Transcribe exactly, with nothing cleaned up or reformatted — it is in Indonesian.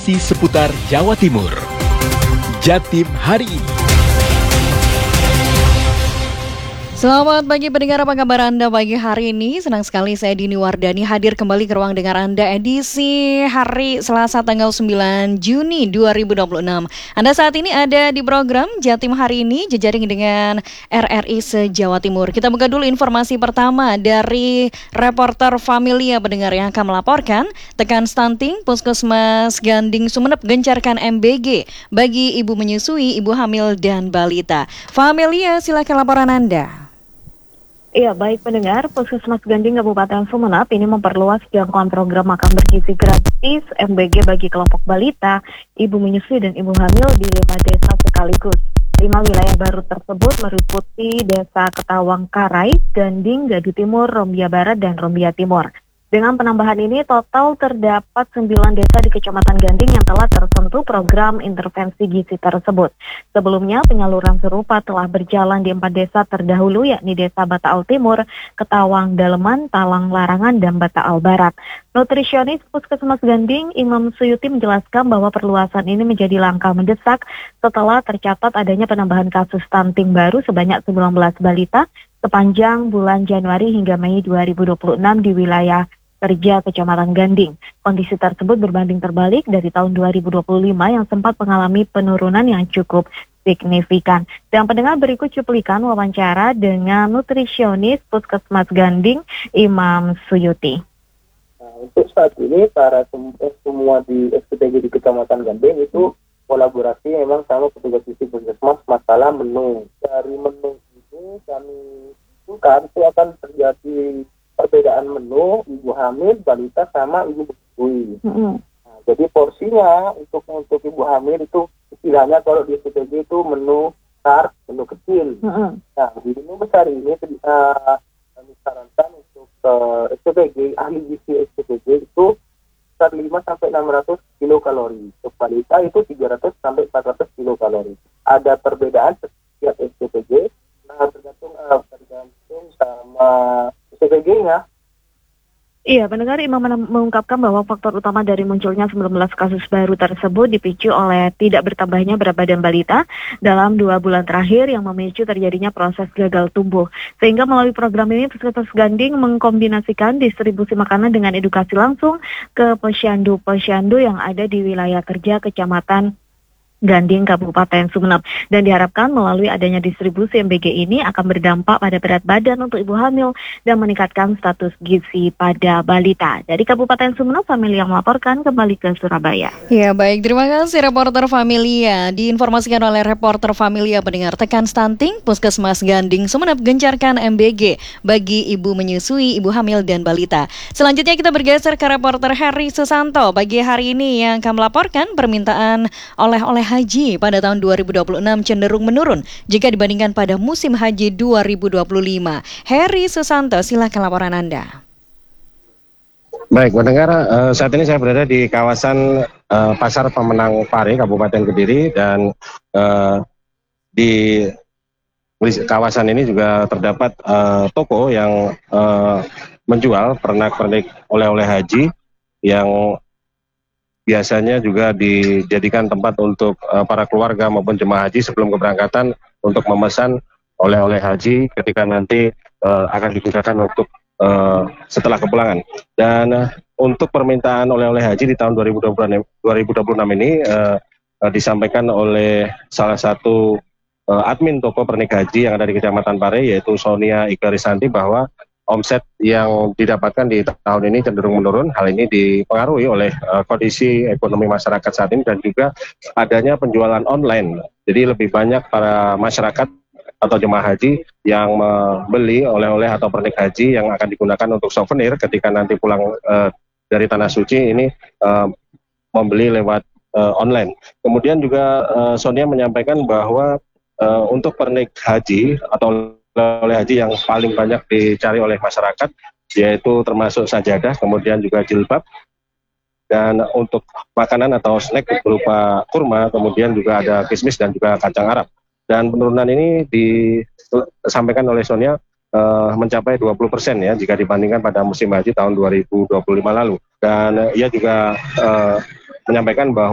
informasi seputar Jawa Timur. Jatim hari ini. Selamat pagi pendengar, apa kabar Anda pagi hari ini? Senang sekali saya Dini Wardani hadir kembali ke ruang dengar Anda edisi hari Selasa tanggal sembilan Juni dua ribu dua puluh enam. Anda saat ini ada di program Jatim hari ini, jejaring dengan R R I se-Jawa Timur. Kita buka dulu informasi pertama dari reporter Familia pendengar yang akan melaporkan tekan stunting Puskesmas Ganding Sumeneb gencarkan M B G bagi ibu menyusui, ibu hamil dan balita. Familia, silakan laporan Anda. Iya, baik pendengar, Puskesmas Ganding Kabupaten Sumeneb ini memperluas jangkauan program makan bergizi gratis M B G bagi kelompok balita, ibu menyusui dan ibu hamil di lima desa sekaligus. Lima wilayah baru tersebut meliputi Desa Ketawang Karai, Ganding, Gadu Timur, Rombia Barat, dan Rombia Timur. Dengan penambahan ini, total terdapat sembilan desa di Kecamatan Ganding yang telah tersentuh program intervensi gizi tersebut. Sebelumnya, penyaluran serupa telah berjalan di empat desa terdahulu, yakni Desa Bataal Timur, Ketawang Daleman, Talang Larangan, dan Bataal Barat. Nutrisionis Puskesmas Ganding, Imam Suyuti menjelaskan bahwa perluasan ini menjadi langkah mendesak setelah tercatat adanya penambahan kasus stunting baru sebanyak sembilan belas balita sepanjang bulan Januari hingga Mei dua ribu dua puluh enam di wilayah kerja Kecamatan Ganding. Kondisi tersebut berbanding terbalik dari tahun dua ribu dua puluh lima yang sempat mengalami penurunan yang cukup signifikan. Dan pendengar, berikut cuplikan wawancara dengan nutrisionis Puskesmas Ganding, Imam Suyuti. Nah, untuk saat ini para sem- semua di S P T G di Kecamatan Ganding itu kolaborasi memang sama petugas gizi Puskesmas masalah menu. Dari menu ini kami bukan itu akan terjadi perbedaan menu ibu hamil, balita sama ibu menyusui. Mm-hmm. Nah, jadi porsinya untuk untuk ibu hamil itu istilahnya kalau di S P T G itu menu besar, menu kecil. Mm-hmm. Nah, di menu besar ini uh, kami sarankan untuk uh, S P T G, ahli gizi S P T G itu sekitar lima sampai enam ratus kilokalori. Untuk balita itu tiga ratus sampai empat ratus kilokalori. Ada perbedaan setiap S P T G. Nah, tergantung uh, tergantung sama S P T G-nya. Iya, pendengar, Imam mengungkapkan bahwa faktor utama dari munculnya sembilan belas kasus baru tersebut dipicu oleh tidak bertambahnya berat badan balita dalam dua bulan terakhir yang memicu terjadinya proses gagal tumbuh. Sehingga melalui program ini, Puskesmas Ganding mengkombinasikan distribusi makanan dengan edukasi langsung ke posyandu-posyandu yang ada di wilayah kerja Kecamatan Ganding Kabupaten Sumeneb, dan diharapkan melalui adanya distribusi M B G ini akan berdampak pada berat badan untuk ibu hamil dan meningkatkan status gizi pada balita. Dari Kabupaten Sumeneb, Familia melaporkan kembali ke Surabaya. Ya, baik, terima kasih reporter Familia. Diinformasikan oleh reporter Familia pendengar, tekan stunting Puskesmas Ganding Sumeneb gencarkan M B G bagi ibu menyusui, ibu hamil dan balita. Selanjutnya kita bergeser ke reporter Heri Susanto. Pagi hari ini yang akan melaporkan permintaan oleh-oleh haji pada tahun dua ribu dua puluh enam cenderung menurun jika dibandingkan pada musim haji dua ribu dua puluh lima. Heri Susanto, silakan laporan Anda. Baik, mendengar uh, saat ini saya berada di kawasan uh, Pasar Pemenang Pare, Kabupaten Kediri, dan uh, di kawasan ini juga terdapat uh, toko yang uh, menjual pernak-pernik oleh-oleh haji yang biasanya juga dijadikan tempat untuk uh, para keluarga maupun jemaah haji sebelum keberangkatan untuk memesan oleh-oleh haji ketika nanti uh, akan digunakan untuk uh, setelah kepulangan. Dan uh, untuk permintaan oleh-oleh haji di tahun dua ribu dua puluh enam ini uh, uh, disampaikan oleh salah satu uh, admin toko pernik haji yang ada di Kecamatan Pare, yaitu Sonia Ika Risanti, bahwa omset yang didapatkan di tahun ini cenderung menurun. Hal ini dipengaruhi oleh uh, kondisi ekonomi masyarakat saat ini dan juga adanya penjualan online. Jadi lebih banyak para masyarakat atau jemaah haji yang membeli oleh-oleh atau pernik haji yang akan digunakan untuk souvenir ketika nanti pulang uh, dari Tanah Suci ini uh, membeli lewat uh, online. Kemudian juga uh, Sonia menyampaikan bahwa uh, untuk pernik haji atau oleh haji yang paling banyak dicari oleh masyarakat yaitu termasuk sajadah, kemudian juga jilbab, dan untuk makanan atau snack berupa kurma, kemudian juga ada kismis dan juga kacang Arab. Dan penurunan ini disampaikan oleh Sonia uh, mencapai dua puluh persen ya jika dibandingkan pada musim haji tahun dua ribu dua puluh lima lalu. Dan uh, ia juga uh, menyampaikan bahwa